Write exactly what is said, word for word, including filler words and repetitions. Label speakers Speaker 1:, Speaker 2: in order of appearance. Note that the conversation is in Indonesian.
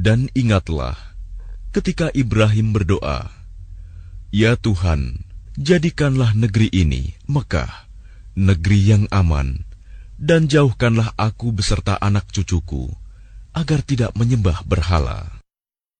Speaker 1: Dan ingatlah ketika Ibrahim berdoa, "Ya Tuhan, jadikanlah negeri ini, Mekah, negeri yang aman, dan jauhkanlah aku beserta anak cucuku, agar tidak menyembah berhala."